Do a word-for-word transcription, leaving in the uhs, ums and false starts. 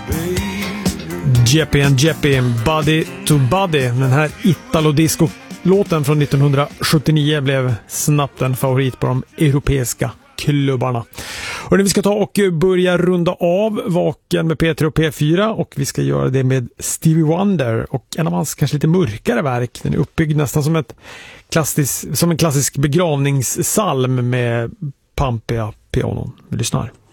Jeppy and Jeppy, Body to Body. Den här Italo-disco-låten från nittonhundrasjuttionio blev snabbt en favorit på de europeiska klubbarna. Och nu vi ska ta och börja runda av Vaken med P tre och P fyra, och vi ska göra det med Stevie Wonder och en av hans kanske lite mörkare verk. Den är uppbyggd nästan som, ett klassisk, som en klassisk begravningssalm med pampiga pianon. Vi lyssnar.